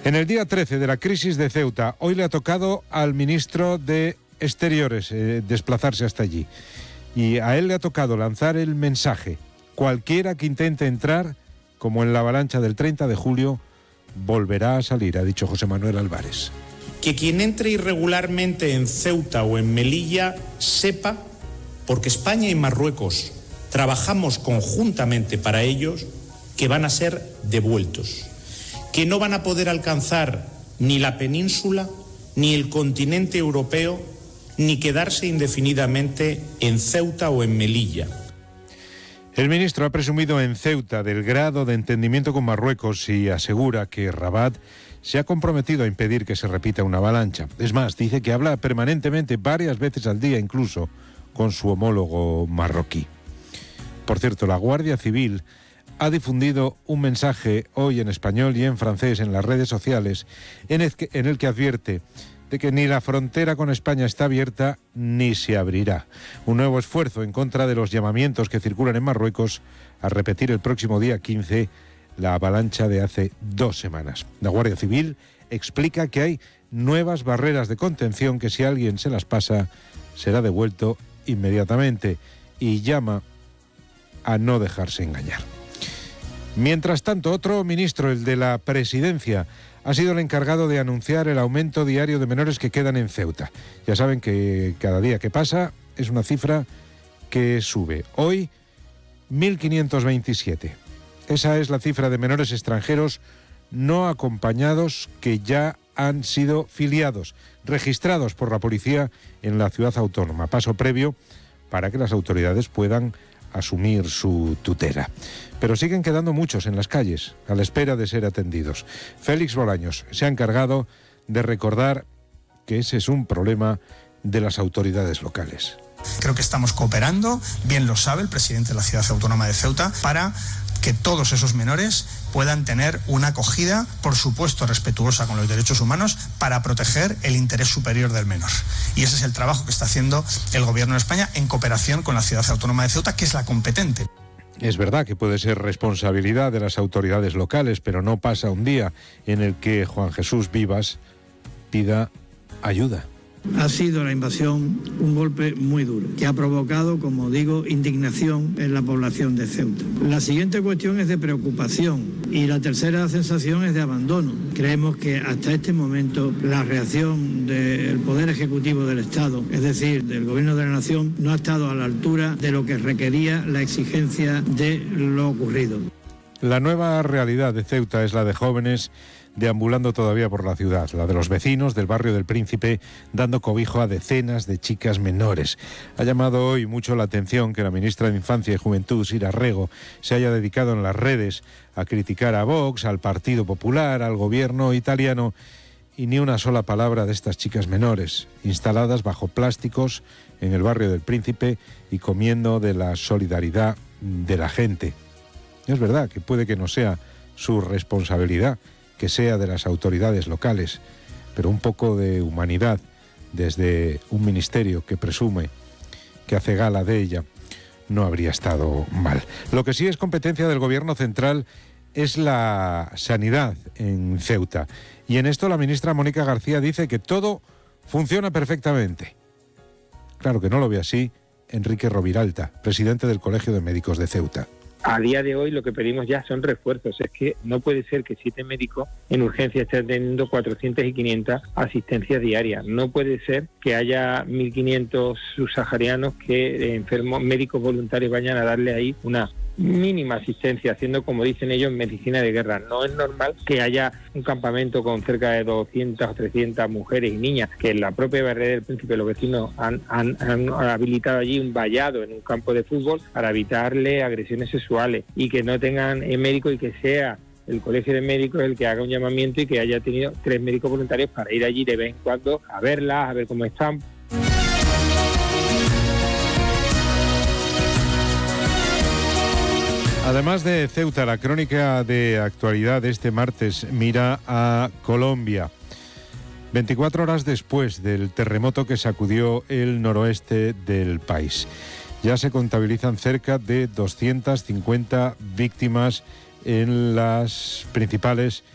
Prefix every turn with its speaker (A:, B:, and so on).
A: En el día 13 de la crisis de Ceuta, hoy le ha tocado al ministro de Exteriores desplazarse hasta allí. Y a él le ha tocado lanzar el mensaje: cualquiera que intente entrar, como en la avalancha del 30 de julio, volverá a salir, ha dicho José Manuel Álvarez.
B: Que quien entre irregularmente en Ceuta o en Melilla sepa, porque España y Marruecos trabajamos conjuntamente para ellos, que van a ser devueltos, que no van a poder alcanzar ni la península, ni el continente europeo, ni quedarse indefinidamente en Ceuta o en Melilla.
A: El ministro ha presumido en Ceuta del grado de entendimiento con Marruecos y asegura que Rabat se ha comprometido a impedir que se repita una avalancha. Es más, dice que habla permanentemente, varias veces al día incluso, con su homólogo marroquí. Por cierto, la Guardia Civil ha difundido un mensaje hoy en español y en francés en las redes sociales en el que advierte de que ni la frontera con España está abierta ni se abrirá. Un nuevo esfuerzo en contra de los llamamientos que circulan en Marruecos a repetir el próximo día 15 la avalancha de hace 2 semanas. La Guardia Civil explica que hay nuevas barreras de contención que si alguien se las pasa será devuelto inmediatamente y llama a no dejarse engañar. Mientras tanto, otro ministro, el de la Presidencia, ha sido el encargado de anunciar el aumento diario de menores que quedan en Ceuta. Ya saben que cada día que pasa es una cifra que sube. Hoy, 1.527. Esa es la cifra de menores extranjeros no acompañados que ya han sido filiados, registrados por la policía en la ciudad autónoma. Paso previo para que las autoridades puedan asumir su tutela. Pero siguen quedando muchos en las calles, a la espera de ser atendidos. Félix Bolaños se ha encargado de recordar que ese es un problema de las autoridades locales.
C: Creo que estamos cooperando, bien lo sabe el presidente de la Ciudad Autónoma de Ceuta, para que todos esos menores puedan tener una acogida, por supuesto, respetuosa con los derechos humanos, para proteger el interés superior del menor. Y ese es el trabajo que está haciendo el Gobierno de España en cooperación con la Ciudad Autónoma de Ceuta, que es la competente.
A: Es verdad que puede ser responsabilidad de las autoridades locales, pero no pasa un día en el que Juan Jesús Vivas pida ayuda.
D: Ha sido la invasión un golpe muy duro, que ha provocado, como digo, indignación en la población de Ceuta. La siguiente cuestión es de preocupación y la tercera sensación es de abandono. Creemos que hasta este momento la reacción del Poder Ejecutivo del Estado, es decir, del Gobierno de la Nación, no ha estado a la altura de lo que requería la exigencia de lo ocurrido.
A: La nueva realidad de Ceuta es la de jóvenes deambulando todavía por la ciudad, la de los vecinos del barrio del Príncipe, dando cobijo a decenas de chicas menores. Ha llamado hoy mucho la atención que la ministra de Infancia y Juventud, Sira Rego, se haya dedicado en las redes a criticar a Vox, al Partido Popular, al gobierno italiano, y ni una sola palabra de estas chicas menores, instaladas bajo plásticos en el barrio del Príncipe y comiendo de la solidaridad de la gente. Es verdad que puede que no sea su responsabilidad, que sea de las autoridades locales, pero un poco de humanidad desde un ministerio que presume que hace gala de ella no habría estado mal. Lo que sí es competencia del Gobierno central es la sanidad en Ceuta, y en esto la ministra Mónica García dice que todo funciona perfectamente. Claro que no lo ve así Enrique Roviralta, presidente del Colegio de Médicos de Ceuta.
E: A día de hoy lo que pedimos ya son refuerzos. Es que no puede ser que 7 médicos en urgencia estén teniendo 400 y 500 asistencias diarias. No puede ser que haya 1.500 subsaharianos que enfermos, médicos voluntarios vayan a darle ahí una mínima asistencia, haciendo, como dicen ellos, medicina de guerra. No es normal que haya un campamento con cerca de 200 o 300 mujeres y niñas, que en la propia Barrera del Príncipe los vecinos han habilitado allí un vallado en un campo de fútbol para evitarle agresiones sexuales, y que no tengan médico, y que sea el Colegio de Médicos el que haga un llamamiento y que haya tenido 3 médicos voluntarios para ir allí de vez en cuando a verlas, a ver cómo están.
A: Además de Ceuta, la crónica de actualidad de este martes mira a Colombia. 24 horas después del terremoto que sacudió el noroeste del país. Ya se contabilizan cerca de 250 víctimas en las principales